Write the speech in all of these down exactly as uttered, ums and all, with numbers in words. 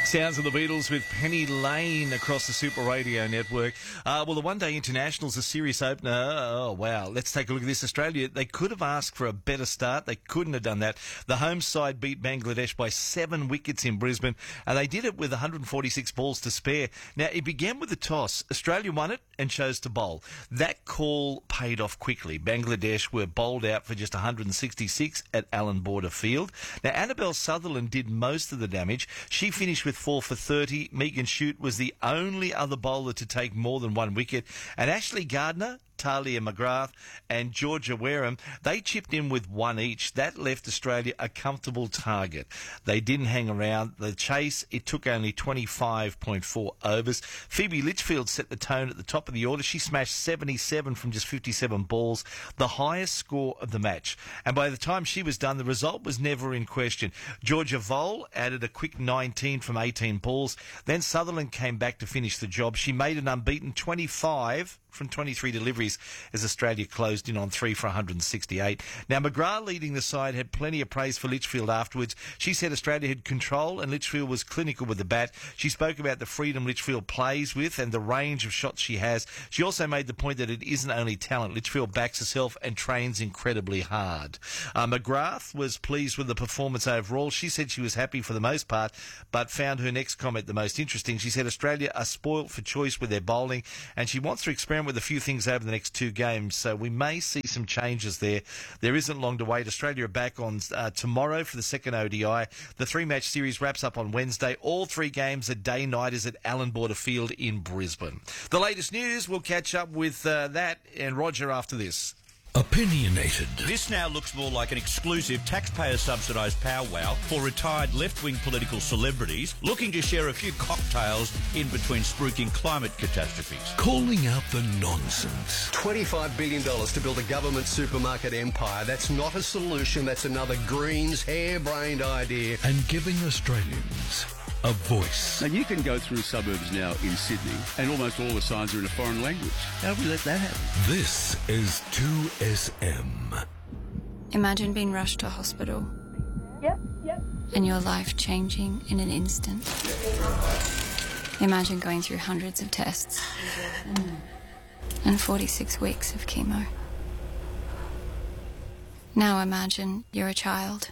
Sounds of the Beatles with Penny Lane across the Super Radio Network. Uh, well, the One Day International's a serious opener. Oh, wow. Let's take a look at this. Australia, they could have asked for a better start. They couldn't have done that. The home side beat Bangladesh by seven wickets in Brisbane, and they did it with one hundred forty-six balls to spare. Now, it began with a toss. Australia won it and chose to bowl. That call paid off quickly. Bangladesh were bowled out for just one hundred sixty-six at Allan Border Field. Now, Annabelle Sutherland did most of the damage. She finished with four for thirty. Megan Shute was the only other bowler to take more than one wicket. And Ashley Gardner, Talia McGrath and Georgia Wareham, they chipped in with one each. That left Australia a comfortable target. They didn't hang around. The chase, it took only twenty-five point four overs. Phoebe Litchfield set the tone at the top of the order. She smashed seventy-seven from just fifty-seven balls, the highest score of the match. And by the time she was done, the result was never in question. Georgia Vole added a quick nineteen from eighteen balls. Then Sutherland came back to finish the job. She made an unbeaten twenty-five from twenty-three deliveries as Australia closed in on three for one hundred sixty-eight. Now, McGrath leading the side had plenty of praise for Litchfield afterwards. She said Australia had control and Litchfield was clinical with the bat. She spoke about the freedom Litchfield plays with and the range of shots she has. She also made the point that it isn't only talent. Litchfield backs herself and trains incredibly hard. Uh, McGrath was pleased with the performance overall. She said she was happy for the most part, but found her next comment the most interesting. She said Australia are spoilt for choice with their bowling and she wants to experiment with a few things over the next two games, so we may see some changes there. There isn't long to wait. Australia are back on uh, tomorrow for the second O D I. The three-match series wraps up on Wednesday. All three games are day-nighters at Allan Border Field in Brisbane. The latest news, we'll catch up with uh, that and Roger after this. Opinionated. This now looks more like an exclusive taxpayer-subsidised powwow for retired left-wing political celebrities looking to share a few cocktails in between spruiking climate catastrophes. Calling out the nonsense. twenty-five billion dollars to build a government supermarket empire. That's not a solution. That's another Greens harebrained idea. And giving Australians a voice. Now, you can go through suburbs now in Sydney and almost all the signs are in a foreign language. How do we let that happen? This is two S M. Imagine being rushed to hospital. Yep, yep. And your life changing in an instant. Imagine going through hundreds of tests. And forty-six weeks of chemo. Now imagine you're a child.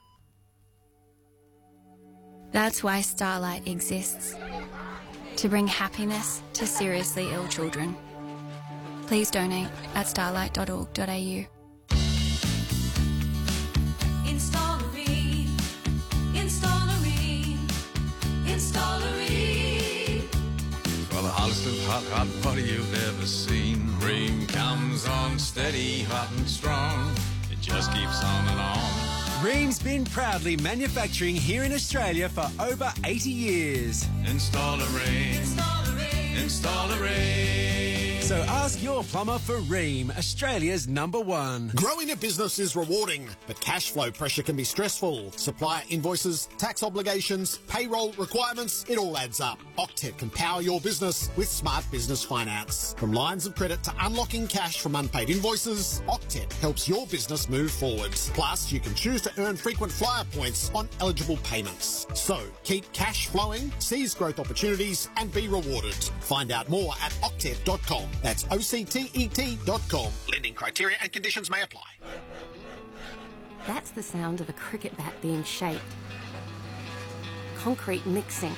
That's why Starlight exists. To bring happiness to seriously ill children. Please donate at starlight dot org dot a u. Install Areem. Install Areem. Install Areem. For the hottest of hot, hot butter you've ever seen. Ream comes on steady, hot and strong. It just keeps on and on. Ream's been proudly manufacturing here in Australia for over eighty years. Install Areem. Install Areem. Install Areem. So ask your plumber for Ream, Australia's number one. Growing a business is rewarding, but cash flow pressure can be stressful. Supplier invoices, tax obligations, payroll requirements, it all adds up. Octet can power your business with smart business finance. From lines of credit to unlocking cash from unpaid invoices, Octet helps your business move forwards. Plus, you can choose to earn frequent flyer points on eligible payments. So, keep cash flowing, seize growth opportunities, and be rewarded. Find out more at octet dot com. That's O C T E T dot com. Lending criteria and conditions may apply. That's the sound of a cricket bat being shaped. Concrete mixing.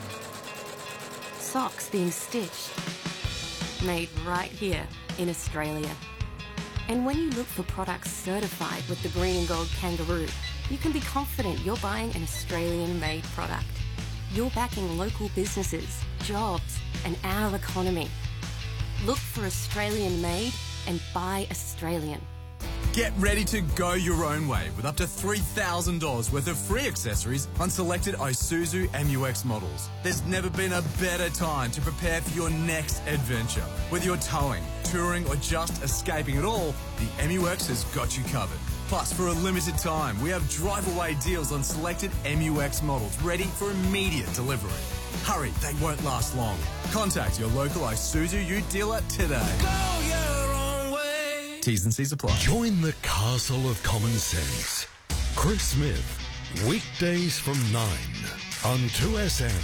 Socks being stitched. Made right here in Australia. And when you look for products certified with the green and gold kangaroo, you can be confident you're buying an Australian-made product. You're backing local businesses, jobs, and our economy. Look for Australian-made and buy Australian. Get ready to go your own way with up to three thousand dollars worth of free accessories on selected Isuzu M U X models. There's never been a better time to prepare for your next adventure. Whether you're towing, touring, or just escaping it all, the M U X has got you covered. Plus, for a limited time, we have drive-away deals on selected M U X models ready for immediate delivery. Hurry, they won't last long. Contact your local Isuzu U dealer today. Go your own way. T's and C's apply. Join the castle of common sense. Chris Smith, weekdays from nine. on two S M.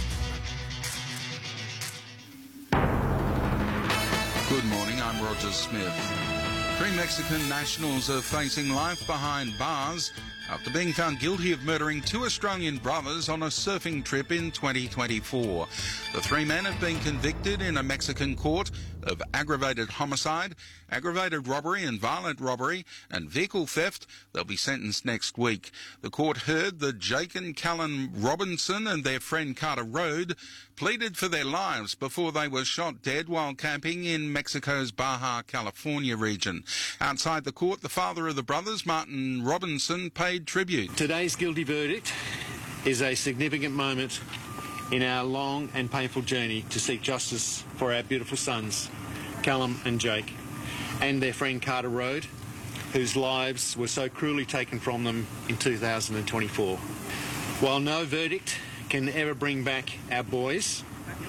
Good morning, I'm Roger Smith. Three Mexican nationals are facing life behind bars after being found guilty of murdering two Australian brothers on a surfing trip in twenty twenty-four. The three men have been convicted in a Mexican court of aggravated homicide, aggravated robbery and violent robbery, and vehicle theft. They'll be sentenced next week. The court heard that Jake and Callan Robinson and their friend Carter Road pleaded for their lives before they were shot dead while camping in Mexico's Baja California region. Outside the court, the father of the brothers, Martin Robinson, paid tribute. Today's guilty verdict is a significant moment in our long and painful journey to seek justice for our beautiful sons, Callum and Jake, and their friend Carter Road, whose lives were so cruelly taken from them in two thousand twenty-four. While no verdict can ever bring back our boys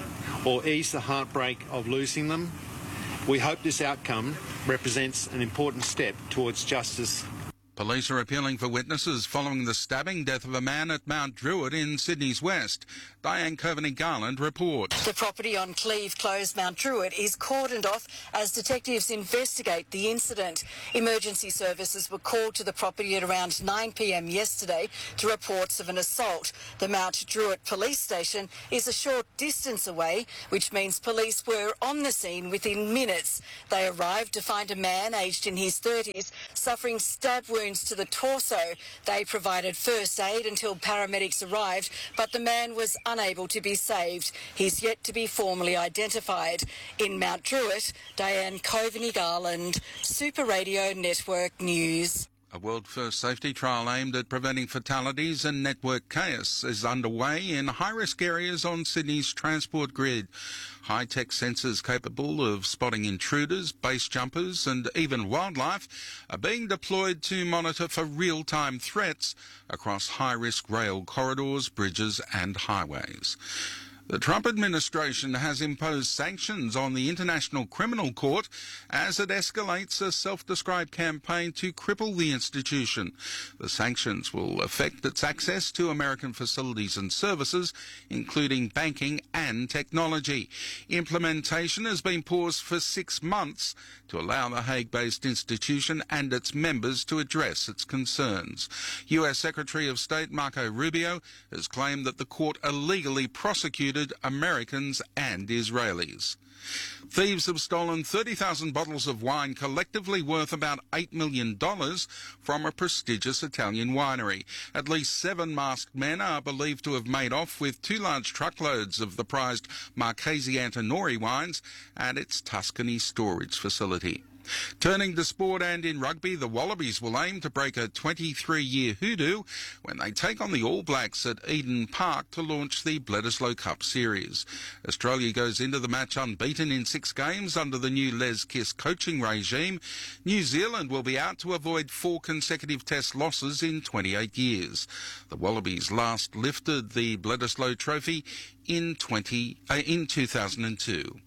or ease the heartbreak of losing them, we hope this outcome represents an important step towards justice. Police are appealing for witnesses following the stabbing death of a man at Mount Druitt in Sydney's West. Diane Coveney-Garland reports. The property on Cleve Close, Mount Druitt, is cordoned off as detectives investigate the incident. Emergency services were called to the property at around nine p m yesterday to reports of an assault. The Mount Druitt police station is a short distance away, which means police were on the scene within minutes. They arrived to find a man aged in his thirties suffering stab wounds to the torso. They provided first aid until paramedics arrived, but the man was unable to be saved. He's yet to be formally identified. In Mount Druitt, Diane Coveney-Garland, Super Radio Network News. A world-first safety trial aimed at preventing fatalities and network chaos is underway in high-risk areas on Sydney's transport grid. High-tech sensors capable of spotting intruders, base jumpers and even wildlife are being deployed to monitor for real-time threats across high-risk rail corridors, bridges and highways. The Trump administration has imposed sanctions on the International Criminal Court as it escalates a self-described campaign to cripple the institution. The sanctions will affect its access to American facilities and services, including banking and technology. Implementation has been paused for six months to allow the Hague-based institution and its members to address its concerns. U S Secretary of State Marco Rubio has claimed that the court illegally prosecuted Americans and Israelis. Thieves have stolen thirty thousand bottles of wine, collectively worth about eight million dollars, from a prestigious Italian winery. At least seven masked men are believed to have made off with two large truckloads of the prized Marchesi Antinori wines at its Tuscany storage facility. Turning to sport and in rugby, the Wallabies will aim to break a twenty-three year hoodoo when they take on the All Blacks at Eden Park to launch the Bledisloe Cup Series. Australia goes into the match unbeaten in six games under the new Les Kiss coaching regime. New Zealand will be out to avoid four consecutive test losses in twenty-eight years. The Wallabies last lifted the Bledisloe Trophy in, twenty, uh, in two thousand two.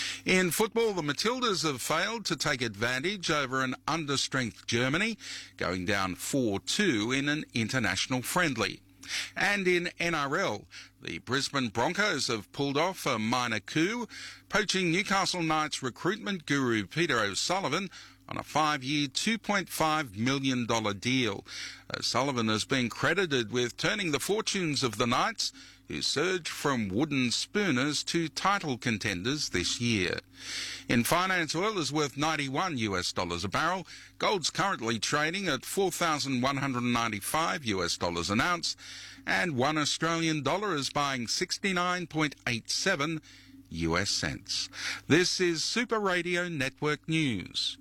In football, the Matildas have failed to take advantage over an understrength Germany, going down four two in an international friendly. And in N R L, the Brisbane Broncos have pulled off a minor coup, poaching Newcastle Knights recruitment guru Peter O'Sullivan on a five-year, two point five million dollars deal. O'Sullivan has been credited with turning the fortunes of the Knights, who surged from wooden spooners to title contenders this year. In finance, oil is worth ninety-one US dollars a barrel. Gold's currently trading at four thousand one hundred ninety-five US dollars an ounce, and one Australian dollar is buying sixty-nine point eight seven U S cents. This is Super Radio Network News.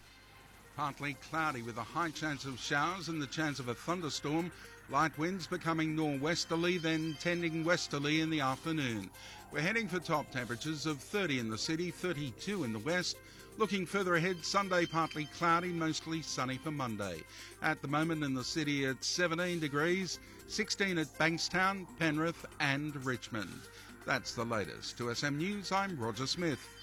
Partly cloudy with a high chance of showers and the chance of a thunderstorm. Light winds becoming nor'westerly, then tending westerly in the afternoon. We're heading for top temperatures of thirty in the city, thirty-two in the west. Looking further ahead, Sunday partly cloudy, mostly sunny for Monday. At the moment in the city at seventeen degrees, sixteen at Bankstown, Penrith and Richmond. That's the latest. To S M News, I'm Roger Smith.